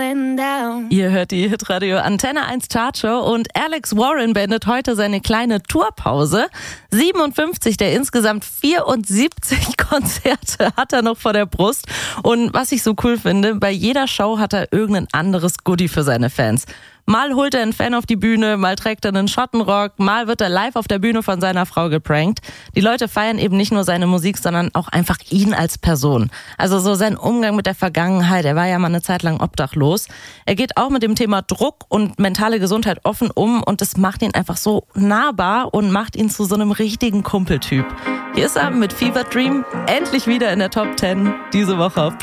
and down. Ihr hört die Hitradio Antenne 1 Chartshow und Alex Warren beendet heute seine kleine Tourpause. 57 der insgesamt 74 Konzerte hat er noch vor der Brust. Und was ich so cool finde, bei jeder Show hat er irgendein anderes Goodie für seine Fans. Mal holt er einen Fan auf die Bühne, mal trägt er einen Schottenrock, mal wird er live auf der Bühne von seiner Frau geprankt. Die Leute feiern eben nicht nur seine Musik, sondern auch einfach ihn als Person. Also so sein Umgang mit der Vergangenheit, er war ja mal eine Zeit lang obdachlos. Er geht auch mit dem Thema Druck und mentale Gesundheit offen um und das macht ihn einfach so nahbar und macht ihn zu so einem richtigen Kumpeltyp. Hier ist er mit Fever Dream endlich wieder in der Top 10 diese Woche auf